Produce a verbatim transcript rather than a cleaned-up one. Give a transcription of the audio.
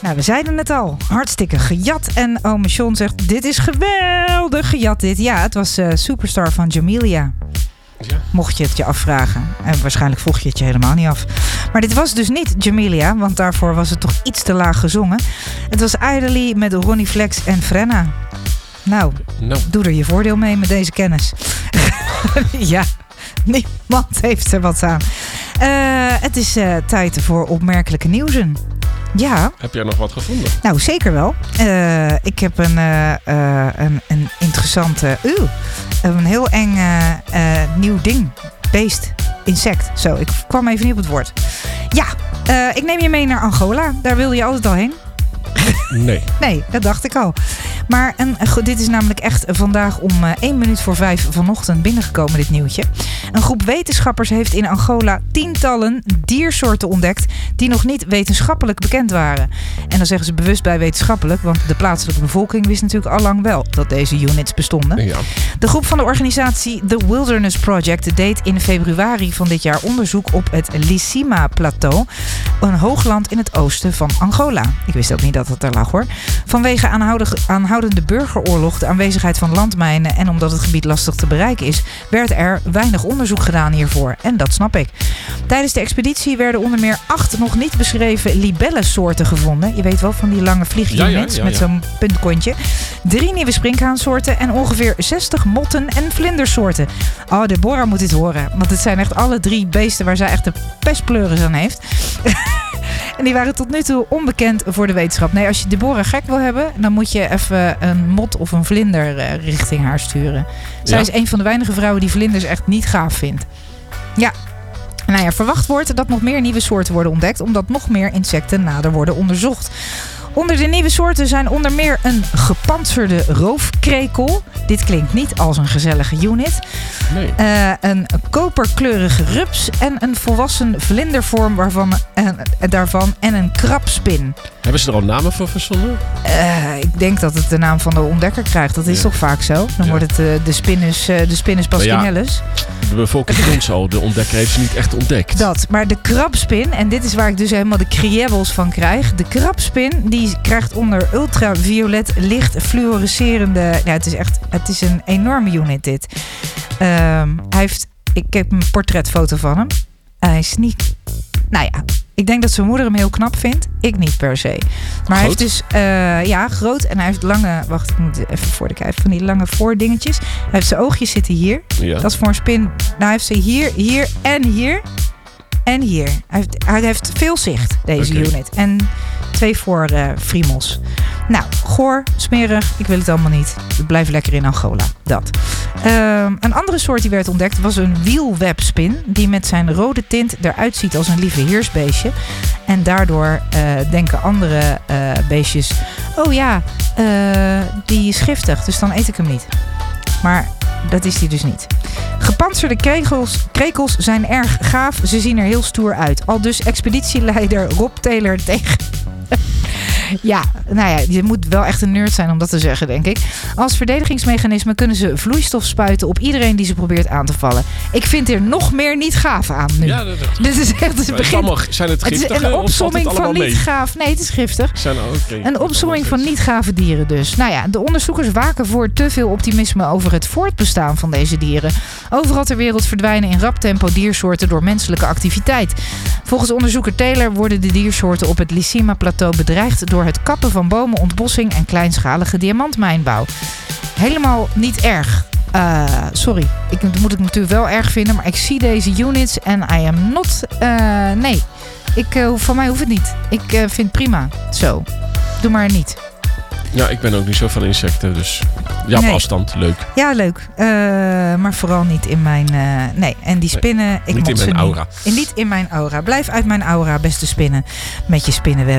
Nou, we zeiden het al. Hartstikke gejat. En ome John zegt, dit is geweldig gejat dit. Ja, het was uh, Superstar van Jamelia. Ja. Mocht je het je afvragen. En waarschijnlijk vroeg je het je helemaal niet af. Maar dit was dus niet Jamelia, want daarvoor was het toch iets te laag gezongen. Het was Idly met Ronnie Flex en Frenna. Nou, no. Doe er je voordeel mee met deze kennis. Ja, niemand heeft er wat aan. Uh, het is uh, tijd voor opmerkelijke nieuwsen. Ja. Heb jij nog wat gevonden? Nou, zeker wel. Uh, ik heb een, uh, uh, een, een interessante... Uh, een heel eng uh, uh, nieuw ding. Beest. Insect. Zo, ik kwam even niet op het woord. Ja, uh, ik neem je mee naar Angola. Daar wil je altijd al heen. Nee. Nee, dat dacht ik al. Maar een, dit is namelijk echt vandaag om uh, één minuut voor vijf vanochtend binnengekomen, dit nieuwtje. Een groep wetenschappers heeft in Angola tientallen diersoorten ontdekt die nog niet wetenschappelijk bekend waren. En dan zeggen ze bewust bij wetenschappelijk, want de plaatselijke bevolking wist natuurlijk al lang wel dat deze units bestonden. Ja. De groep van de organisatie The Wilderness Project deed in februari van dit jaar onderzoek op het Lisima-plateau, een hoogland in het oosten van Angola. Ik wist ook niet dat het er lag hoor. Vanwege aanhoudende burgeroorlog, de aanwezigheid van landmijnen en omdat het gebied lastig te bereiken is, werd er weinig onderzoek gedaan hiervoor. En dat snap ik. Tijdens de expeditie werden onder meer acht nog niet beschreven libellensoorten gevonden. Je weet wel, van die lange vliegunits ja, ja, ja, ja. met zo'n puntkontje. Drie nieuwe sprinkhaansoorten en ongeveer zestig motten en vlindersoorten. Oh, Deborah moet dit horen. Want het zijn echt alle drie beesten waar zij echt de pestpleuris aan heeft. En die waren tot nu toe onbekend voor de wetenschap. Nee, als je Deborah gek wil hebben, dan moet je even een mot of een vlinder uh, richting haar sturen. Zij ja. is een van de weinige vrouwen die vlinders echt niet gaaf vindt. Ja. Nou ja, verwacht wordt dat nog meer nieuwe soorten worden ontdekt, omdat nog meer insecten nader worden onderzocht. Onder de nieuwe soorten zijn onder meer een gepantserde roofkrekel. Dit klinkt niet als een gezellige unit. Nee. Uh, een koperkleurige rups en een volwassen vlindervorm waarvan, uh, daarvan en een krabspin. Hebben ze er al namen voor verzonnen? Uh, ik denk dat het de naam van de ontdekker krijgt. Dat is ja. toch vaak zo? Dan ja. wordt het uh, de Spinnus, uh, de Spinnus pasquinellus. Ja, de bevolking vindt zo. De ontdekker heeft ze niet echt ontdekt. Dat. Maar de krabspin, en dit is waar ik dus helemaal de kriebbels van krijg. De krabspin, die krijgt onder ultraviolet licht fluorescerende... Ja, het is echt het is een enorme unit dit. Uh, hij heeft... Ik heb een portretfoto van hem. Hij is niet... Nou ja, ik denk dat zijn moeder hem heel knap vindt. Ik niet per se. Maar groot? Hij heeft dus... Uh, ja, groot. En hij heeft lange... Wacht, ik moet even voor de kijken. Van die lange voordingetjes. Hij heeft zijn oogjes zitten hier. Ja. Dat is voor een spin. Nou, hij heeft ze hier, hier en hier. En hier. Hij heeft, hij heeft veel zicht, deze okay. unit. En twee voor uh, friemels. Nou, goor, smerig. Ik wil het allemaal niet. Ik blijf lekker in Angola. Dat. Uh, een andere soort die werd ontdekt was een wielwebspin. Die met zijn rode tint eruit ziet als een lieve heersbeestje. En daardoor uh, denken andere uh, beestjes... Oh ja, uh, die is giftig. Dus dan eet ik hem niet. Maar... dat is die dus niet. Gepantserde krekels, krekels zijn erg gaaf. Ze zien er heel stoer uit. Al dus expeditieleider Rob Taylor tegen... Ja, nou ja, je moet wel echt een nerd zijn om dat te zeggen, denk ik. Als verdedigingsmechanisme kunnen ze vloeistof spuiten op iedereen die ze probeert aan te vallen. Ik vind er nog meer niet gaaf aan nu. Ja, dat, dat. Dit is echt het begin. Allemaal, zijn het giftig? Het is een opsomming van niet mee? gaaf. Nee, het is giftig. Zijn, okay. Een opsomming van niet gave dieren dus. Nou ja, de onderzoekers waken voor te veel optimisme over het voortbestaan van deze dieren. Overal ter wereld verdwijnen in rap tempo diersoorten door menselijke activiteit. Volgens onderzoeker Taylor worden de diersoorten op het Lisima-plateau bedreigd door het kappen van bomen, ontbossing en kleinschalige diamantmijnbouw. Helemaal niet erg. Uh, sorry, ik moet het natuurlijk wel erg vinden, maar ik zie deze units en I am not... Uh, nee, ik, uh, van mij hoeft het niet. Ik uh, vind het prima. Zo, doe maar niet. Ja, ik ben ook niet zo van insecten, dus ja, op nee. afstand, leuk. Ja, leuk. Uh, maar vooral niet in mijn... Uh, nee, en die spinnen... Nee, ik niet in mijn niet, aura. Niet in mijn aura. Blijf uit mijn aura, beste spinnen. Met je spinnenwebben.